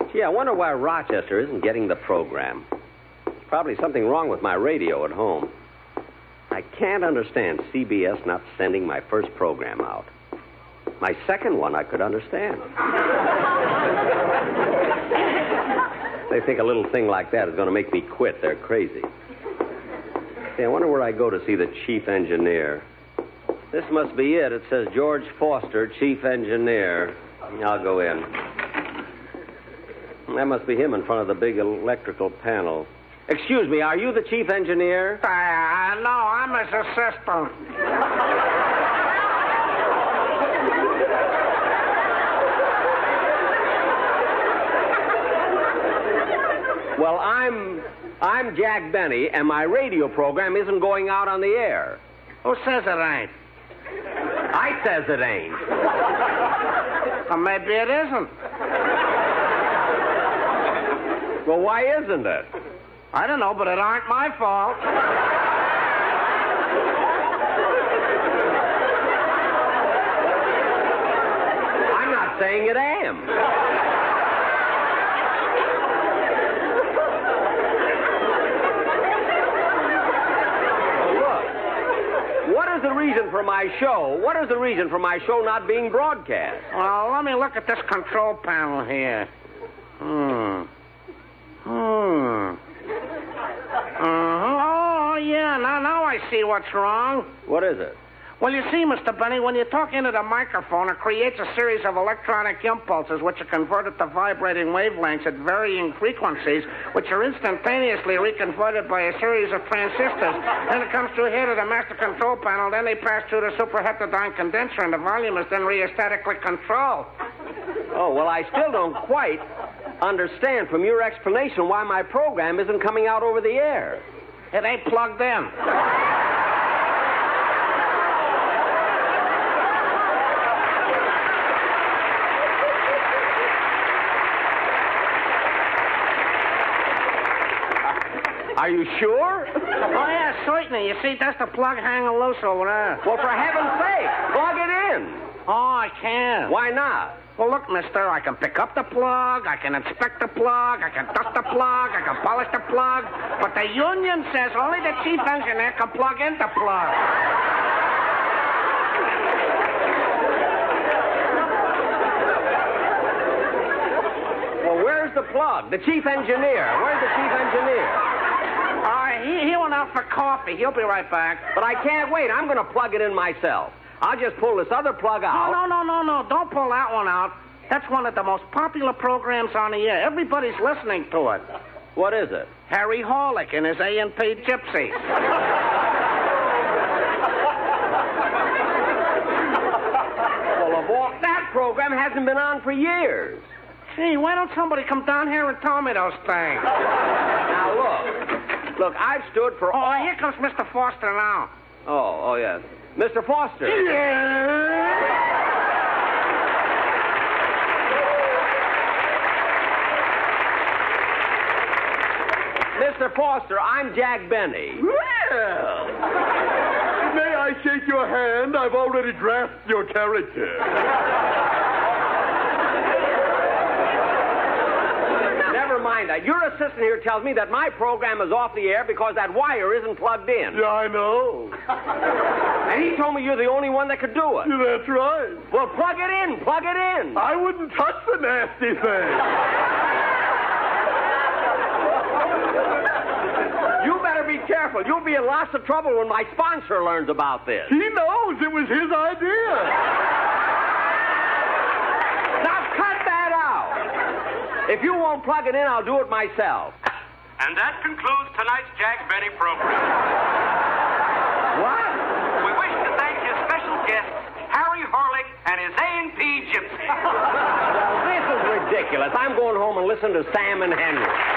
Gee, I wonder why Rochester isn't getting the program. There's probably something wrong with my radio at home. I can't understand CBS not sending my first program out. My second one I could understand. They think a little thing like that is going to make me quit. They're crazy. Hey, I wonder where I go to see the chief engineer. This must be it. It says George Foster, chief engineer. I'll go in. That must be him in front of the big electrical panel. Excuse me, are you the chief engineer? No, I'm his assistant. Well, I'm Jack Benny, and my radio program isn't going out on the air. Who says it ain't? I says it ain't. Well, maybe it isn't. Well, why isn't it? I don't know, but it aren't my fault. I'm not saying it am. What is the reason for my show? What is the reason for my show not being broadcast? Well, let me look at this control panel here. Oh, yeah, now I see what's wrong. What is it? Well, you see, Mr. Benny, when you talk into the microphone, it creates a series of electronic impulses which are converted to vibrating wavelengths at varying frequencies, which are instantaneously reconverted by a series of transistors. Then it comes through here to the master control panel, then they pass through the superheterodyne condenser, and the volume is then rheostatically controlled. Oh, well, I still don't quite understand from your explanation why my program isn't coming out over the air. It ain't plugged in. Are you sure? Oh, yeah, certainly. You see, that's the plug hanging loose over there. Well, for heaven's sake, plug it in. Oh, I can't. Why not? Well, look, mister, I can pick up the plug, I can inspect the plug, I can dust the plug, I can polish the plug, but the union says only the chief engineer can plug in the plug. Well, where's the plug? The chief engineer. Where's the chief engineer? He went out for coffee. He'll be right back. But I can't wait. I'm going to plug it in myself. I'll just pull this other plug out. No. Don't pull that one out. That's one of the most popular programs on the air. Everybody's listening to it. What is it? Harry Horlick and his A&P Gypsies. Well, that program hasn't been on for years. Gee, why don't somebody come down here and tell me those things? Now, Look, I've stood for all... Oh, here comes Mr. Foster now. Oh, yes. Mr. Foster. Yeah. Mr. Foster, I'm Jack Benny. Well, may I shake your hand? I've already drafted your character. Never mind that. Your assistant here tells me that my program is off the air because that wire isn't plugged in. Yeah, I know. And he told me you're the only one that could do it. Yeah, that's right. Well, plug it in. Plug it in. I wouldn't touch the nasty thing. You better be careful. You'll be in lots of trouble when my sponsor learns about this. He knows it was his idea. Now cut that out. If you won't plug it in, I'll do it myself. And that concludes tonight's Jack Benny program. What? We wish to thank his special guests, Harry Horlick and his A&P Gypsy. Well, this is ridiculous. I'm going home and listen to Sam and Henry.